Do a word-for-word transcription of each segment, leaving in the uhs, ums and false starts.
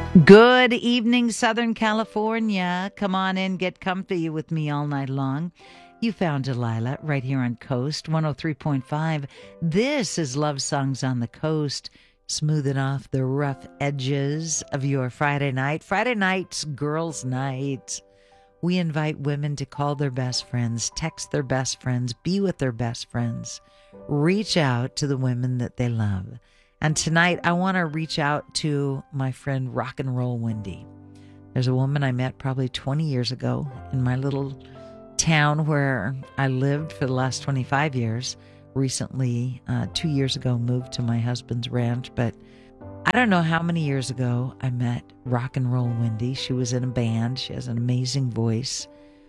Good evening, Southern California. Come on in, get comfy with me all night long. You found Delilah right here on Coast one oh three point five. This is Love Songs on the Coast, smoothing off the rough edges of your Friday night. Friday night's girls' night. We invite women to call their best friends, text their best friends, be with their best friends, reach out to the women that they love. And tonight, I want to reach out to my friend Rock and Roll Wendy. There's a woman I met probably twenty years ago in my little town where I lived for the last twenty-five years. Recently, uh, two years ago, moved to my husband's ranch. But I don't know how many years ago I met Rock and Roll Wendy. She was in a band. She has an amazing voice.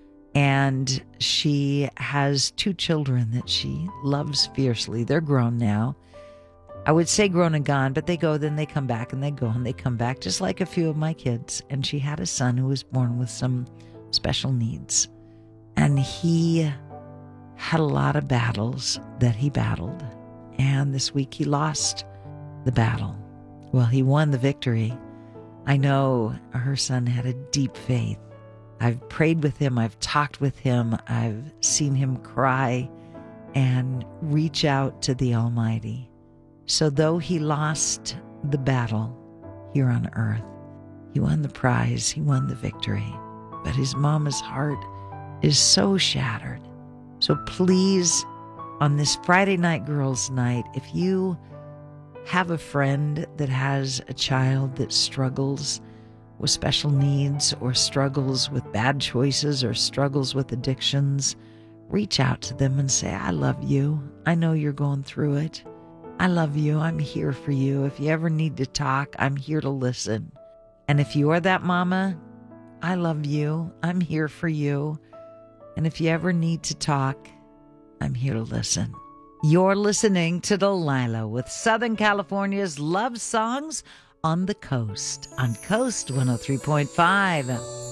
And she has two children that she loves fiercely. They're grown now. I would say grown and gone, but they go, then they come back, and they go, and they come back, just like a few of my kids. And she had a son who was born with some special needs. And he had a lot of battles that he battled. And this week he lost the battle. Well, he won the victory. I know her son had a deep faith. I've prayed with him. I've talked with him. I've seen him cry and reach out to the Almighty. So though he lost the battle here on earth, he won the prize, he won the victory. But his mama's heart is so shattered. So please, on this Friday night girls' night, if you have a friend that has a child that struggles with special needs or struggles with bad choices or struggles with addictions, reach out to them and say, I love you. I know you're going through it. I love you. I'm here for you. If you ever need to talk, I'm here to listen. And if you are that mama, I love you. I'm here for you. And if you ever need to talk, I'm here to listen. You're listening to Delilah with Southern California's Love Songs on the Coast, on Coast one oh three point five.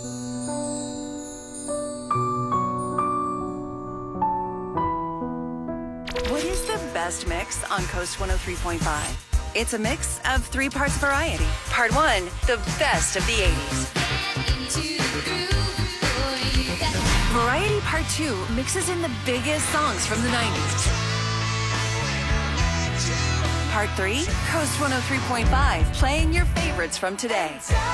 Best mix on Coast one oh three point five. It's a mix of three parts variety. Part one, the best of the eighties. Variety Part two mixes in the biggest songs from the nineties. Part three, Coast one oh three point five, playing your favorites from today.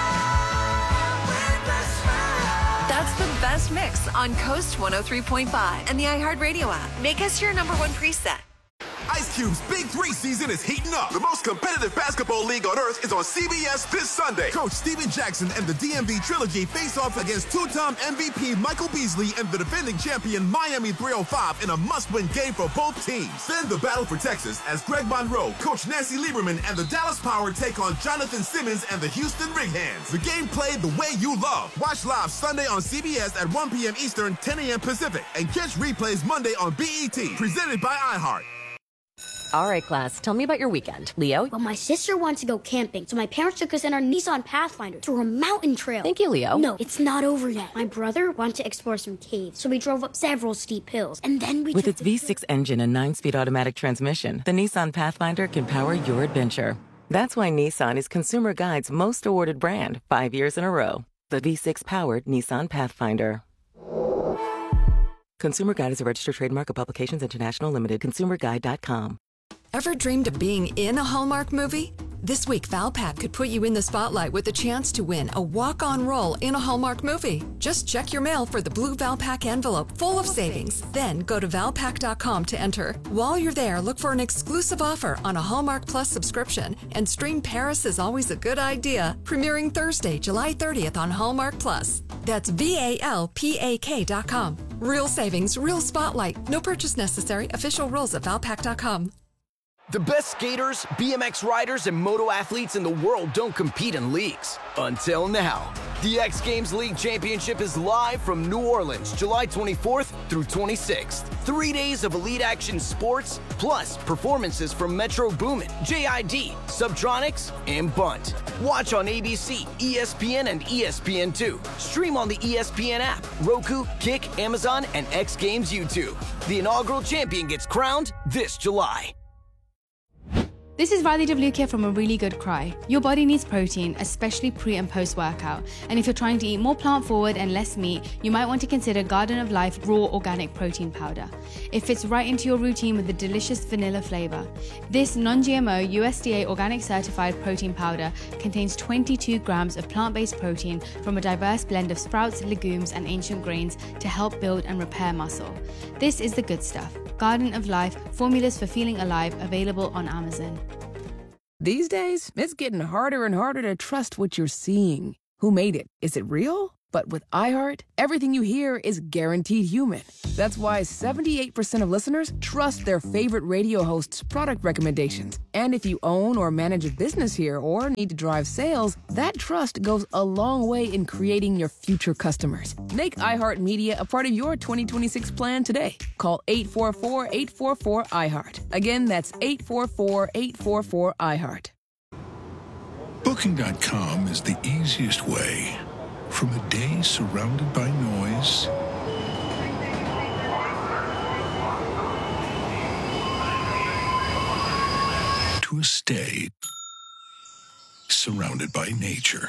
That's the best mix on Coast one oh three point five and the iHeartRadio app. Make us your number one preset. Ice Cube's Big Three season is heating up. The most competitive basketball league on earth is on C B S this Sunday. Coach Steven Jackson and the D M V Trilogy face off against two-time M V P Michael Beasley and the defending champion Miami three oh five in a must-win game for both teams. Then the battle for Texas as Greg Monroe, Coach Nancy Lieberman, and the Dallas Power take on Jonathan Simmons and the Houston Rig Hands. The game played the way you love. Watch live Sunday on C B S at one p.m. Eastern, ten a.m. Pacific, and catch replays Monday on B E T. Presented by iHeart. All right, class, tell me about your weekend. Leo? Well, my sister wants to go camping, so my parents took us in our Nissan Pathfinder through a mountain trail. Thank you, Leo. No, it's not over yet. My brother wanted to explore some caves, so we drove up several steep hills, and then we With took its the V six engine and nine-speed automatic transmission, the Nissan Pathfinder can power your adventure. That's why Nissan is Consumer Guide's most awarded brand, five years in a row. The V six-powered Nissan Pathfinder. Consumer Guide is a registered trademark of Publications International Limited. consumer guide dot com. Ever dreamed of being in a Hallmark movie? This week, Valpak could put you in the spotlight with a chance to win a walk-on role in a Hallmark movie. Just check your mail for the blue Valpak envelope full of savings. Then go to valpak dot com to enter. While you're there, look for an exclusive offer on a Hallmark Plus subscription and stream Paris is Always a Good Idea, premiering Thursday, July thirtieth on Hallmark Plus. That's V A L P A K dot com. Real savings, real spotlight. No purchase necessary. Official rules at valpak dot com. The best skaters, B M X riders, and moto athletes in the world don't compete in leagues. Until now. The X Games League Championship is live from New Orleans, July twenty-fourth through twenty-sixth. Three days of elite action sports, plus performances from Metro Boomin, J I D, Subtronics, and Bunt. Watch on A B C, E S P N, and E S P N two. Stream on the E S P N app, Roku, Kick, Amazon, and X Games YouTube. The inaugural champion gets crowned this July. This is Riley Devlukia from A Really Good Cry. Your body needs protein, especially pre and post workout. And if you're trying to eat more plant forward and less meat, you might want to consider Garden of Life Raw Organic Protein Powder. It fits right into your routine with a delicious vanilla flavor. This non-G M O U S D A organic certified protein powder contains twenty-two grams of plant-based protein from a diverse blend of sprouts, legumes, and ancient grains to help build and repair muscle. This is the good stuff. Garden of Life, formulas for feeling alive, available on Amazon. These days, it's getting harder and harder to trust what you're seeing. Who made it? Is it real? But with iHeart, everything you hear is guaranteed human. That's why seventy-eight percent of listeners trust their favorite radio hosts' product recommendations. And if you own or manage a business here or need to drive sales, that trust goes a long way in creating your future customers. Make iHeartMedia a part of your twenty twenty-six plan today. Call eight four four, eight four four, iHeart. Again, that's eight four four, eight four four, iHeart. Booking dot com is the easiest way. From a day surrounded by noise to a stay surrounded by nature.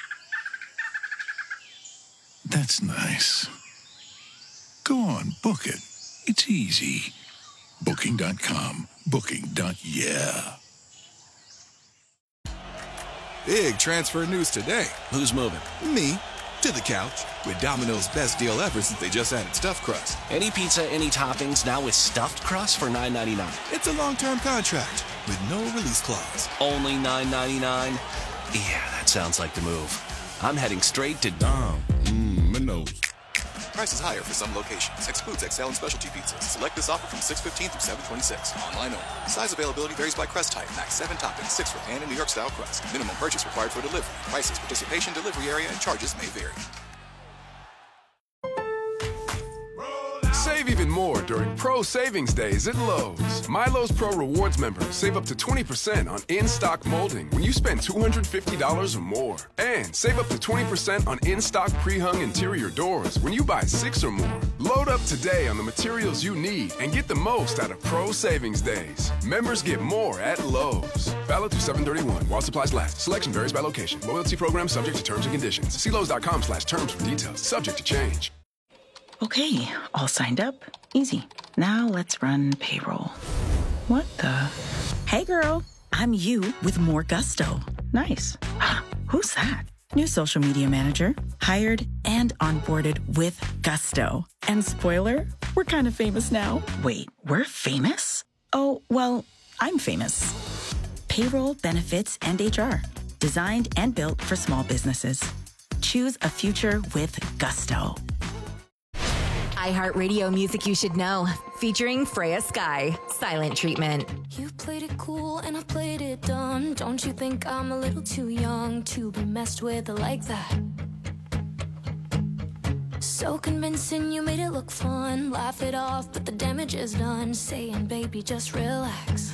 That's nice. Go on, book it. It's easy. Booking dot com. Booking. Yeah. Big transfer news today. Who's moving? Me. To the couch. With Domino's best deal ever since they just added stuffed crust. Any pizza, any toppings, now with stuffed crust for nine ninety-nine. It's a long-term contract with no release clause. Only nine ninety-nine? Yeah, that sounds like the move. I'm heading straight to Dom. Mmm, my nose. Prices higher for some locations. Excludes X L and specialty pizzas. Select this offer from six fifteen through seven twenty-six. Online only. Size availability varies by crust type. Max seven toppings, six for pan and New York style crust. Minimum purchase required for delivery. Prices, participation, delivery area, and charges may vary. Save even more during Pro Savings Days at Lowe's. Milo's Pro Rewards members save up to twenty percent on in-stock molding when you spend two hundred fifty dollars or more. And save up to twenty percent on in-stock pre-hung interior doors when you buy six or more. Load up today on the materials you need and get the most out of Pro Savings Days. Members get more at Lowe's. Valid through seven thirty-one while supplies last. Selection varies by location. Loyalty program subject to terms and conditions. See Lowe's.com slash terms for details. Subject to change. Okay, all signed up. Easy. Now let's run payroll. What the? Hey girl, I'm you with more gusto. Nice. Who's that? New social media manager. Hired and onboarded with gusto. And spoiler, we're kind of famous now. Wait, we're famous? Oh, well, I'm famous. Payroll, benefits, and H R. Designed and built for small businesses. Choose a future with gusto. iHeartRadio music you should know, featuring Freya Sky, Silent Treatment. You played it cool and I played it dumb. Don't you think I'm a little too young to be messed with like that? So convincing, you made it look fun. Laugh it off, but the damage is done. Saying, baby, just relax.